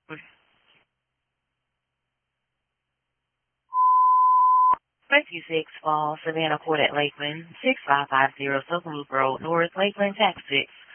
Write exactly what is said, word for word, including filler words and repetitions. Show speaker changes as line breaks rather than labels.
twenty-six Fall, Savannah Court at Lakeland, six five five zero Southern Loop Road, North Lakeland, Texas.